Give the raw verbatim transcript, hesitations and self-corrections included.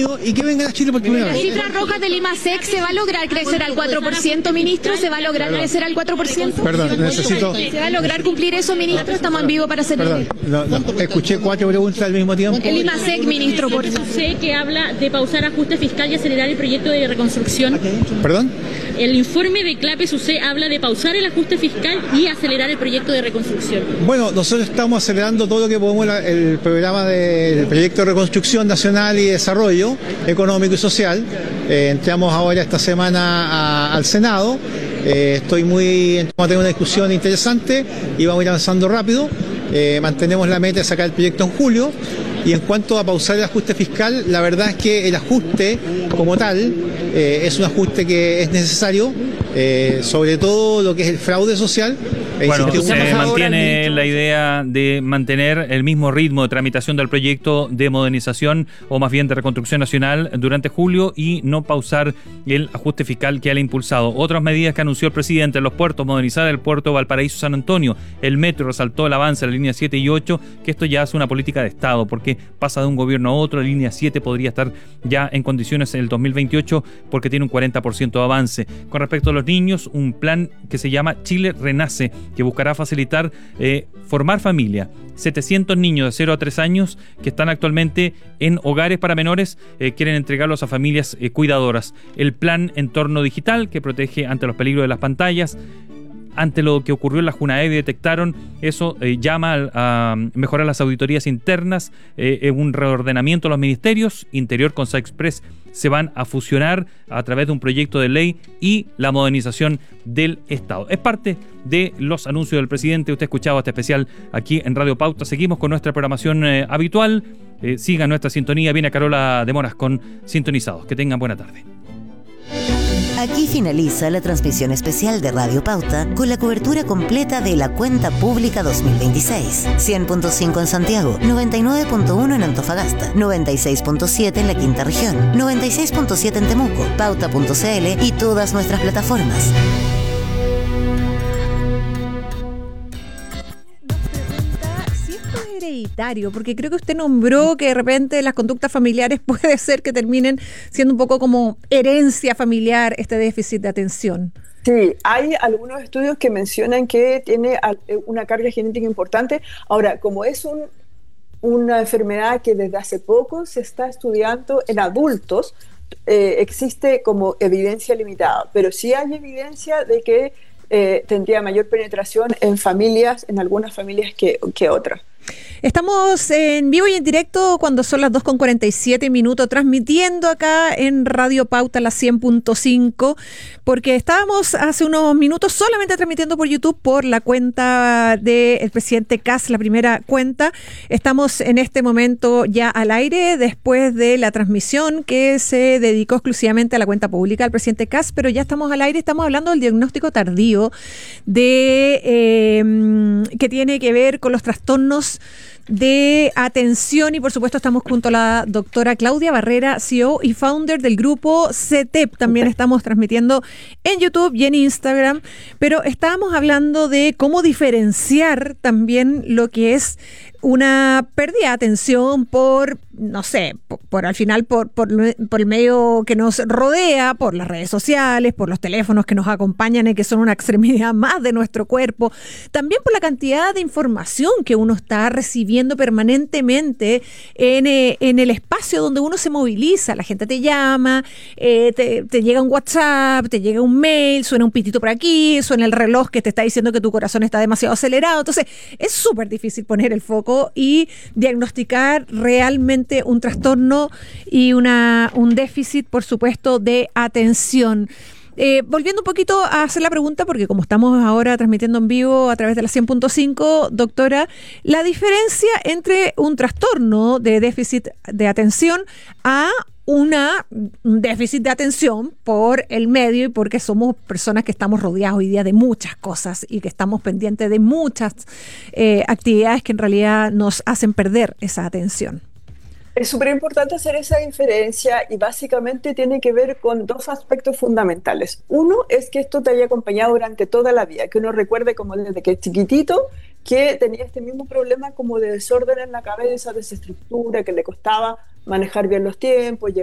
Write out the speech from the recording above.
Unidos y que vengan a Chile por primera vez. ¿Las cifras rojas del IMASEC se va a lograr crecer al cuatro por ciento, ministro? ¿Se va a lograr Perdón. crecer al cuatro por ciento? Perdón, necesito... ¿Se va a lograr cumplir eso, ministro? Estamos en vivo para hacer... Perdón, no, no, escuché cuatro preguntas al mismo tiempo. El IMASEC, ministro, por favor. Sé que habla de pausar ajuste fiscal y acelerar el proyecto de reconstrucción. ¿Perdón? El informe de CLAPES U C habla de pausar el ajuste fiscal y acelerar el proyecto de reconstrucción. Bueno, nosotros estamos acelerando todo lo que podemos, el programa del proyecto de reconstrucción nacional y desarrollo económico y social. Eh, entramos ahora esta semana a, al Senado. Eh, estoy muy... Vamos a tener una discusión interesante y vamos a ir avanzando rápido. Eh, mantenemos la meta de sacar el proyecto en julio. Y en cuanto a pausar el ajuste fiscal, la verdad es que el ajuste como tal eh, es un ajuste que es necesario, eh, sobre todo lo que es el fraude social. Bueno, se mantiene la idea de mantener el mismo ritmo de tramitación del proyecto de modernización o más bien de reconstrucción nacional durante julio y no pausar el ajuste fiscal que ha impulsado. Otras medidas que anunció el presidente en los puertos: modernizar el puerto Valparaíso San Antonio, el metro, resaltó el avance en la línea siete y ocho, que esto ya es una política de Estado porque pasa de un gobierno a otro. La línea siete podría estar ya en condiciones en el dos mil veintiocho porque tiene un cuarenta por ciento de avance. Con respecto a los niños, un plan que se llama Chile Renace, que buscará facilitar eh, formar familia. setecientos niños de cero a tres años que están actualmente en hogares para menores, eh, quieren entregarlos a familias eh, cuidadoras. El plan Entorno Digital, que protege ante los peligros de las pantallas. Ante lo que ocurrió en la Junaed, detectaron eso, eh, llama a, a mejorar las auditorías internas, eh, un reordenamiento de los ministerios. Interior con SAEXPRES se van a fusionar a través de un proyecto de ley y la modernización del Estado. Es parte de los anuncios del presidente. Usted ha escuchado este especial aquí en Radio Pauta. Seguimos con nuestra programación eh, habitual. Eh, sigan nuestra sintonía. Viene Carola de Moras con Sintonizados. Que tengan buena tarde. Aquí finaliza la transmisión especial de Radio Pauta con la cobertura completa de la Cuenta Pública dos mil veintiséis. cien punto cinco en Santiago, noventa y nueve punto uno en Antofagasta, noventa y seis punto siete en la Quinta Región, noventa y seis punto siete en Temuco, pauta punto c l y todas nuestras plataformas. Hereditario, porque creo que usted nombró que de repente las conductas familiares puede ser que terminen siendo un poco como herencia familiar este déficit de atención. Sí, hay algunos estudios que mencionan que tiene una carga genética importante. Ahora, como es un, una enfermedad que desde hace poco se está estudiando en adultos, eh, existe como evidencia limitada, pero sí hay evidencia de que eh, tendría mayor penetración en familias, en algunas familias que, que otras. Estamos en vivo y en directo cuando son las dos con cuarenta y siete minutos, transmitiendo acá en Radio Pauta la cien punto cinco, porque estábamos hace unos minutos solamente transmitiendo por YouTube por la cuenta del presidente Kast, la primera cuenta. Estamos en este momento ya al aire después de la transmisión que se dedicó exclusivamente a la cuenta pública del presidente Kast, pero ya estamos al aire. Estamos hablando del diagnóstico tardío de eh, que tiene que ver con los trastornos de atención, y por supuesto estamos junto a la doctora Claudia Barrera, C E O y founder del grupo C E T E P. También estamos transmitiendo en YouTube y en Instagram, pero estábamos hablando de cómo diferenciar también lo que es una pérdida de atención por, no sé, por, por al final por, por, por el medio que nos rodea, por las redes sociales, por los teléfonos que nos acompañan y que son una extremidad más de nuestro cuerpo, también por la cantidad de información que uno está recibiendo permanentemente en, eh, en el espacio donde uno se moviliza. La gente te llama, eh, te, te llega un WhatsApp, te llega un mail, suena un pitito por aquí, suena el reloj que te está diciendo que tu corazón está demasiado acelerado. Entonces es súper difícil poner el foco y diagnosticar realmente un trastorno y una, un déficit, por supuesto, de atención. Eh, volviendo un poquito a hacer la pregunta, porque como estamos ahora transmitiendo en vivo a través de la cien punto cinco, doctora, la diferencia entre un trastorno de déficit de atención a una, un déficit de atención por el medio y porque somos personas que estamos rodeados hoy día de muchas cosas y que estamos pendientes de muchas eh, actividades que en realidad nos hacen perder esa atención. Es súper importante hacer esa diferencia y básicamente tiene que ver con dos aspectos fundamentales. Uno es que esto te haya acompañado durante toda la vida, que uno recuerde como desde que es chiquitito que tenía este mismo problema como de desorden en la cabeza, desestructura, que le costaba manejar bien los tiempos,